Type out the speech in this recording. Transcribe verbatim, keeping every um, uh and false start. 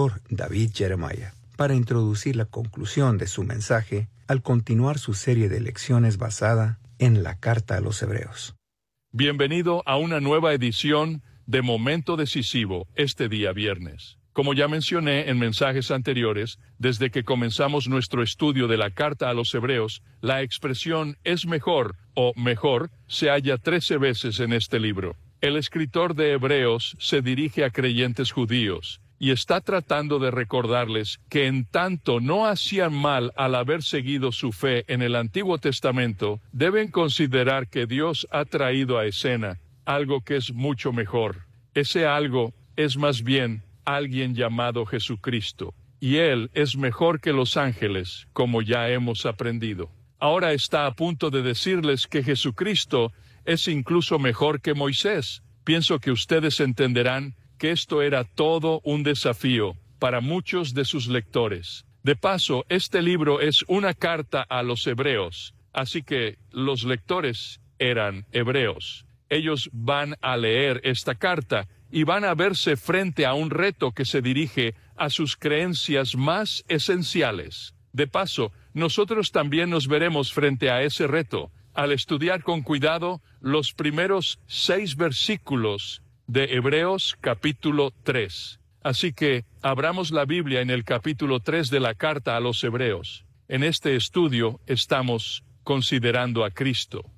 pastor David Jeremiah para introducir la conclusión de su mensaje al continuar su serie de lecciones basada en la Carta a los Hebreos. Bienvenido a una nueva edición de Momento Decisivo este día viernes. Como ya mencioné en mensajes anteriores, desde que comenzamos nuestro estudio de la Carta a los Hebreos, la expresión «es mejor» o «mejor» se halla trece veces en este libro. El escritor de Hebreos se dirige a creyentes judíos y está tratando de recordarles que en tanto no hacían mal al haber seguido su fe en el Antiguo Testamento, deben considerar que Dios ha traído a escena algo que es mucho mejor. Ese algo es más bien alguien llamado Jesucristo, y Él es mejor que los ángeles, como ya hemos aprendido. Ahora está a punto de decirles que Jesucristo es incluso mejor que Moisés. Pienso que ustedes entenderán que esto era todo un desafío para muchos de sus lectores. De paso, este libro es una carta a los hebreos, así que los lectores eran hebreos. Ellos van a leer esta carta y van a verse frente a un reto que se dirige a sus creencias más esenciales. De paso, nosotros también nos veremos frente a ese reto al estudiar con cuidado los primeros seis versículos de Hebreos capítulo tres. Así que abramos la Biblia en el capítulo tres de la carta a los Hebreos. En este estudio estamos considerando a Cristo.